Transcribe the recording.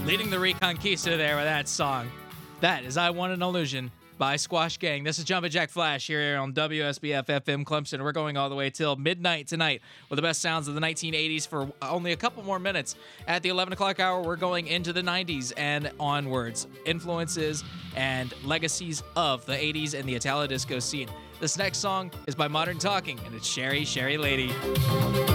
Leading the Reconquista there with that song. That is I Want an Illusion by Squash Gang. This is Jumpin' Jack Flash here on WSBF FM Clemson. We're going all the way till midnight tonight with the best sounds of the 1980s for only a couple more minutes. At the 11 o'clock hour, we're going into the 90s and onwards. Influences and legacies of the 80s and the Italo disco scene. This next song is by Modern Talking, and it's Sherry, Sherry Lady.